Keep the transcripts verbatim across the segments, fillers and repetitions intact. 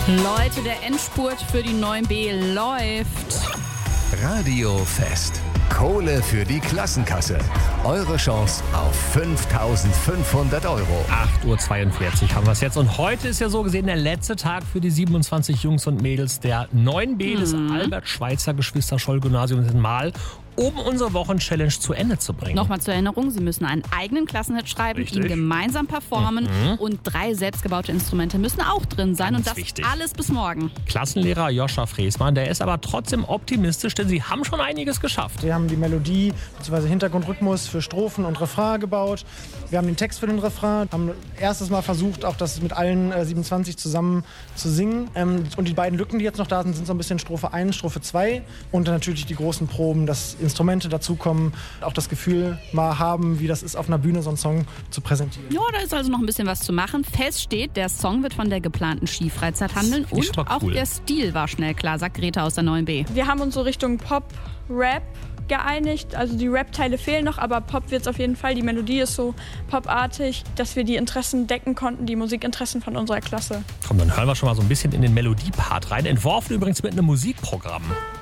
Leute, der Endspurt für die neun B läuft. Radiofest. Kohle für die Klassenkasse. Eure Chance auf fünftausendfünfhundert Euro. acht Uhr zweiundvierzig haben wir es jetzt. Und heute ist ja so gesehen der letzte Tag für die siebenundzwanzig Jungs und Mädels der neun B mhm. des Albert-Schweitzer-Geschwister-Scholl-Gymnasiums in Mahl, um unsere Wochenchallenge zu Ende zu bringen. Nochmal zur Erinnerung, Sie müssen einen eigenen Klassenhit schreiben, Richtig. ihn gemeinsam performen mhm. und drei selbstgebaute Instrumente müssen auch drin sein. Ganz und das wichtig. alles bis morgen. Klassenlehrer Joscha Fräßmann, der ist aber trotzdem optimistisch, denn sie haben schon einiges geschafft. Wir haben die Melodie bzw. Hintergrundrhythmus für Strophen und Refrain gebaut. Wir haben den Text für den Refrain, haben erstes Mal versucht, auch das mit allen äh, siebenundzwanzig zusammen zu singen. Ähm, und die beiden Lücken, die jetzt noch da sind, sind so ein bisschen Strophe eins, Strophe zwei und dann natürlich die großen Proben, das Instrumente dazukommen, auch das Gefühl mal haben, wie das ist, auf einer Bühne so einen Song zu präsentieren. Ja, da ist also noch ein bisschen was zu machen. Fest steht, der Song wird von der geplanten Skifreizeit handeln und cool. auch der Stil war schnell klar, sagt Greta aus der neun B. Wir haben uns so Richtung Pop, Rap geeinigt. Also die Rap-Teile fehlen noch, aber Pop wird es auf jeden Fall. Die Melodie ist so popartig, dass wir die Interessen decken konnten, die Musikinteressen von unserer Klasse. Komm, dann hören wir schon mal so ein bisschen in den Melodiepart rein. Entworfen übrigens mit einem Musikprogramm.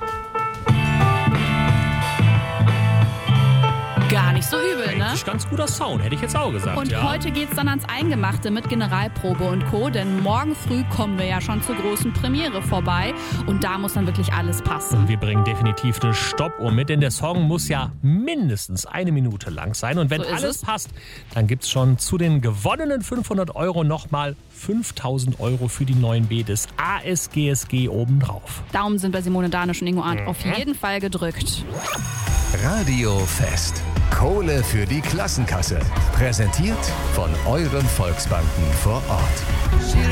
Gar nicht so übel, ne? Eigentlich ganz guter Sound, hätte ich jetzt auch gesagt. Und ja. heute geht's dann ans Eingemachte mit Generalprobe und Co., denn morgen früh kommen wir ja schon zur großen Premiere vorbei und da muss dann wirklich alles passen. Und wir bringen definitiv eine Stoppuhr mit, denn der Song muss ja mindestens eine Minute lang sein. Und wenn So ist alles es. passt, dann gibt's schon zu den gewonnenen fünfhundert Euro nochmal fünftausend Euro für die neun B des A S G S G obendrauf. Daumen sind bei Simone Danisch und Ingo Arndt Mhm. auf jeden Fall gedrückt. Radiofest. Kohle für die Klassenkasse. Präsentiert von euren Volksbanken vor Ort.